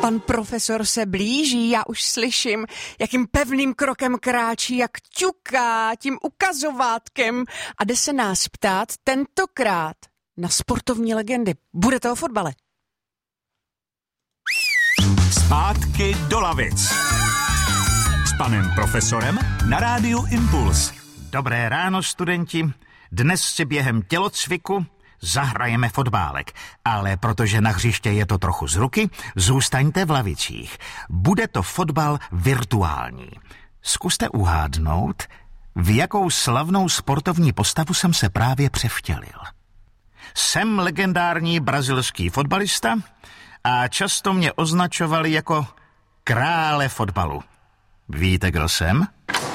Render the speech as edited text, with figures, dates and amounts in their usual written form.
Pan profesor se blíží, já už slyším, jakým pevným krokem kráčí, jak ťuká tím ukazovátkem a jde se nás ptát tentokrát na sportovní legendy. Bude to o fotbale? Zpátky do lavic. S panem profesorem na rádiu Impuls. Dobré ráno, studenti. Dnes si během tělocviku zahrajeme fotbálek, ale protože na hřiště je to trochu z ruky, zůstaňte v lavicích. Bude to fotbal virtuální. Zkuste uhádnout, v jakou slavnou sportovní postavu jsem se právě převtělil. Jsem legendární brazilský fotbalista a často mě označovali jako krále fotbalu. Víte, kdo jsem?